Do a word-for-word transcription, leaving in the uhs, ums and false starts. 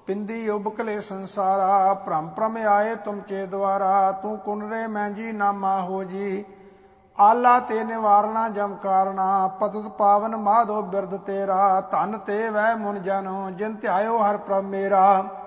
पिंदी उबकले संसारा भ्रम भ्रम आए तुम चे द्वारा तू कुनरे मैंजी नामा हो जी आला ते निवारणा जम कारणा पतत पावन माधो बिरद तेरा धन ते वह मुन जन जिन ध्यायो हर प्रभ मेरा।